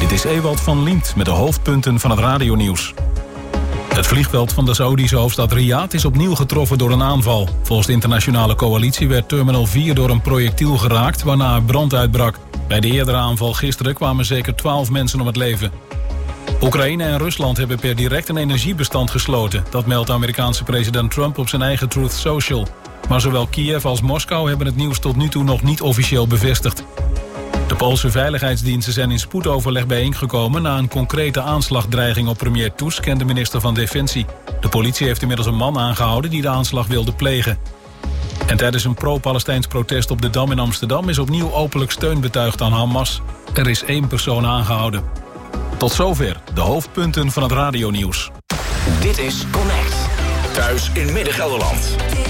Dit is Ewald van Liemt met de hoofdpunten van het radionieuws. Het vliegveld van de Saoedische hoofdstad Riyadh is opnieuw getroffen door een aanval. Volgens de internationale coalitie werd Terminal 4 door een projectiel geraakt, waarna er brand uitbrak. Bij de eerdere aanval gisteren kwamen zeker 12 mensen om het leven. Oekraïne en Rusland hebben per direct een energiebestand gesloten. Dat meldt de Amerikaanse president Trump op zijn eigen Truth Social. Maar zowel Kiev als Moskou hebben het nieuws tot nu toe nog niet officieel bevestigd. De Poolse veiligheidsdiensten zijn in spoedoverleg bijeengekomen na een concrete aanslagdreiging op premier Tusk en de minister van Defensie. De politie heeft inmiddels een man aangehouden die de aanslag wilde plegen. En tijdens een pro-Palestijns protest op de Dam in Amsterdam is opnieuw openlijk steun betuigd aan Hamas. Er is 1 persoon aangehouden. Tot zover de hoofdpunten van het radionieuws. Dit is Connect. Thuis in Midden-Gelderland.